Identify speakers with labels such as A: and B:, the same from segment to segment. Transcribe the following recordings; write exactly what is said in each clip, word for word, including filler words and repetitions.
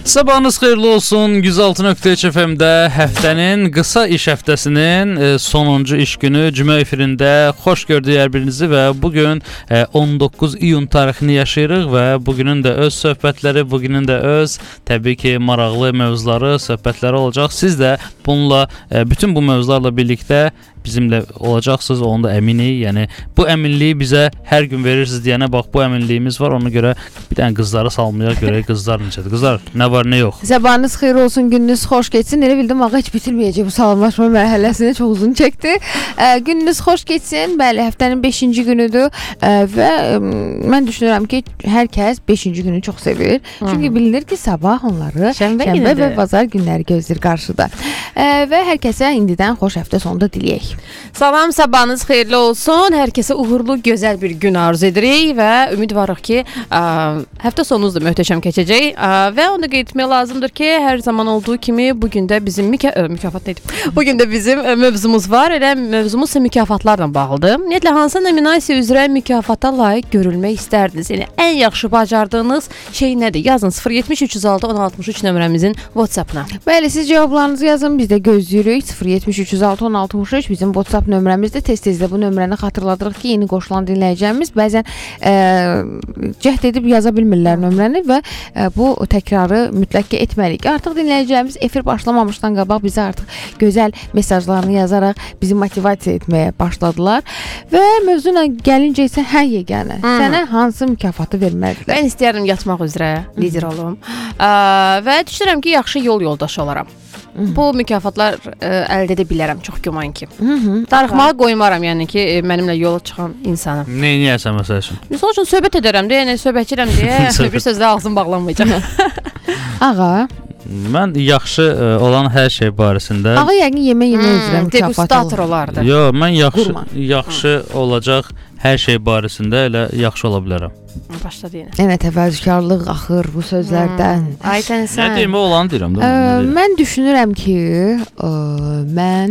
A: Sabahınız xeyirli olsun. yüz altı nöqtə üç F M-də həftənin qısa iş həftəsinin sonuncu iş günü cümə efirində xoş gördük hər birinizi və bugün on doqquz iyun tarixini yaşayırıq və bugünün də öz söhbətləri, bugünün də öz təbii ki maraqlı mövzuları, söhbətləri olacaq. Siz də bununla, bütün bu mövzularla birlikdə bizimlə olacaqsınız, onu da əminik. Yəni bu əminliyi bizə hər gün verirsiniz deyənə bax, bu əminliyimiz var. Ona görə bir dənə qızları salmayaq, görək qızlar necədir. Qızlar, nə var, nə yox?
B: Sabahınız xeyir olsun, gününüz xoş keçsin. Elə bildim ağa heç bitirməyəcək bu salamlaşma mərhələsini, çox uzun çəkdi. Ə, gününüz xoş keçsin. Bəli, həftənin beşinci günüdür ə, və ə, mən düşünürəm ki, hər kəs beşinci günü çox sevir. Hı. Çünki bilinir ki, sabah onları şənbə, şənbə və bazar günləri gözləyir qarşıda. Ə, və hər kəsə indidən xoş həftə sonunda diləyək.
C: Salam, sabahınız xeyirli olsun. Hər kəsə uğurlu, gözəl bir gün arzu edirik və ümidvarıq ki, ə, həftə sonunuz da möhtəşəm keçəcək ə, və onu da qeyd etmək lazımdır ki, hər zaman olduğu kimi bugün də bizim müka ə, mükafat neydi? Bugün də bizim ə, mövzumuz var. Elə mövzumuz ise mükafatlarla bağlıdır. Ümumiyyətlə, hansı nominasiya üzrə mükafata layiq görülmək istərdiniz? Yəni, ən yaxşı bacardığınız şey nədir? Yazın sıfır yetmiş üç yüz altı on altmış üç nömrəmizin WhatsApp-ına.
B: Bəli, siz cavablarınızı yazın, biz də gözləyirik. sıfır yetmiş üç yüz altı on altmış üç bizim WhatsApp nömrəmizdə. Tez-tez də bu nömrəni xatırladırıq ki, yeni qoşulan dinləyəcəyimiz bəzən ə, cəhd edib yaza bilmirlər nömrəni və ə, bu təkrarı mütləq ki etməliyik. Artıq dinləyəcəyimiz efir başlamamışdan qabaq bizə artıq gözəl mesajlarını yazaraq bizi motivasiya etməyə başladılar və mövzuna gəlincə isə hə yeganə, hmm. sənə hansı mükafatı verməlilər?
C: Mən istəyərdim yatmaq üzrə lider olum ə, və düşünürəm ki, yaxşı yol yoldaşı olaram. Hı-hı. Bu mükafatlar ə, əldə edə bilərəm, çox güman ki. Darıxmağa qoymaram, yəni ki, mənimlə yola çıxan insanı.
A: Nə edərsən məsəl üçün?
C: Misal üçün söhbət edərəm deyə, yəni söhbətçirəm deyə bir sözlə ağzım bağlanmayacaq.
B: Ağa,
A: mən yaxşı ə, olan hər şey barəsində...
B: Ağa yəqin yemək yemək hmm, üzrə mükafatı
C: degustator olardı.
A: Yox, mən yaxşı, yaxşı olacaq hər şey barəsində elə yaxşı ola bilərəm.
C: Başladı yenə.
B: Yenə təvəzzükarlıq axır bu sözlərdən.
C: Hmm. Ay sən.
A: Nə deyim, o olanı deyirəm.
B: Ə, mən düşünürəm ki, ə, mən...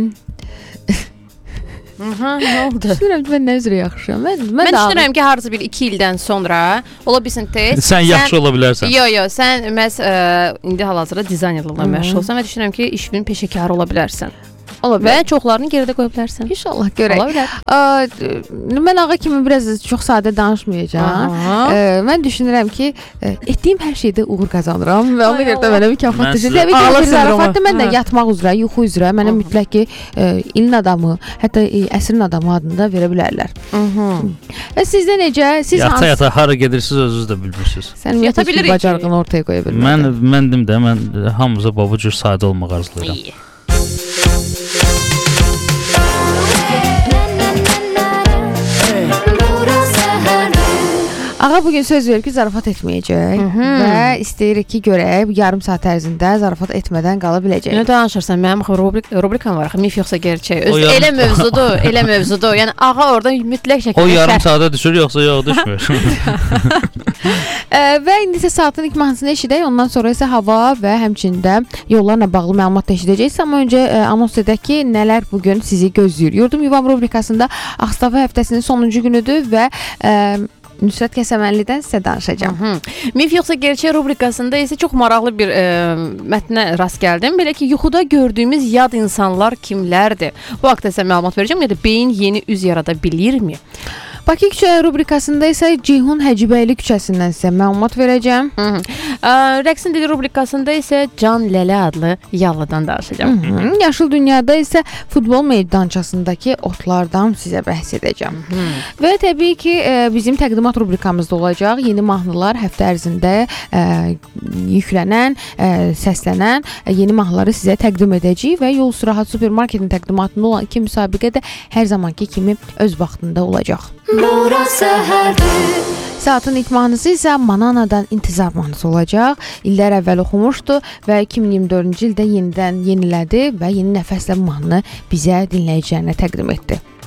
C: Aha, nə oldu?
B: Düşünürəm ki, mən nə üzrə yaxşıyam. Mən, mən,
C: mən düşünürəm ki, harcı bir iki ildən sonra ola bilsin tez.
A: Sən, sən yaxşı ola bilərsən.
C: Yox, yox, sən məhz ə, indi hal-hazırda dizaynerlıqla məşğulsan və düşünürəm ki, işin peşəkarı ola bilərsən. Ola bilər. Və çoxlarını geridə qoya bilərsən.
B: İnşallah görək.
C: Ola bilər.
B: Ə, mən ağa kimi biraz çox sadə danışmayacağam. Ə, mən düşünürəm ki, ə, etdiyim hər şeydə uğur qazanıram və ona görə də mənə mükafat düşəcək. Bir zarafatdır, mən də yatmaq üzrə, yuxu üzrə mənə mütləq ki, ə, ilin adamı, hətta ə, əsrin adamı adını da verə bilərlər. Və sizdə necə? Siz
A: yata hans... yata hara gedirsiniz özünüz də bilmirsiniz.
B: Sən yata bilirik. Bacarığını ortaya qoya bilmirsən.
A: Mən məndim də, mən hamımıza bu cür sadə olmaq arzulayıram.
B: Ağa bugün söz verib ki, zarafat etməyəcək və istəyirik ki, görək yarım saat ərzində zarafat etmədən qala biləcək.
C: Nə danışırsan? Mənim rubrik, rubrikam var, mif yoxsa gerçək. Öz, yarım... Elə mövzudur, elə mövzudur. Yəni ağa orada mütləq şəkildə...
A: O yarım saata düşür, yoxsa yox düşmür.
B: ə, və indi isə saatın ilk mahnısını eşidək, ondan sonra isə hava və həmçində yollarla bağlı məlumat da eşidəcəyiz. Amma öncə ə, anons edək ki, nələr bugün sizi gözləyir. Yurdum Yuvam rubrikasında Ağstafa həftəsinin sonuncu günüdür və... Ə, Nüsrət Kəsəmənlidən sizə danışacağım.
C: Hı -hı. Mif yoxsa gerçək rubrikasında isə çox maraqlı bir e, mətnə rast gəldim. Belə ki, yuxuda gördüyümüz yad insanlar kimlərdir? Bu haqda sizə məlumat verəcəm. Ya da beyin yeni üz yarada bilirmi?
B: Bakı küçələri rubrikasında isə Ceyhun Həcibəyli küçəsindən sizə məlumat verəcəm.
C: Hı -hı. Ə, Rəqsin dili rubrikasında isə Can Lələ adlı yallıdan danışacağım.
B: Hı -hı. Yaşıl dünyada isə futbol meydançasındakı otlardan sizə bəhs edəcəm. Hı -hı. Və təbii ki, bizim təqdimat rubrikamızda olacaq. Yeni mahnılar həftə ərzində ə, yüklənən, ə, səslənən yeni mahnıları sizə təqdim edəcəyik və Yol Sırahat Supermarketin təqdimatında olan iki müsabiqə də hər zamanki kimi öz vaxtında olacaq. Saatın ilk mahnısı isə Mananadan İntizar mahnısı olacaq. İllər əvvəl oxumuşdu və iki min iyirmi dördüncü ildə yenidən yenilədi və yeni nəfəslə mahnını bizə dinləyicilərinə təqdim etdi.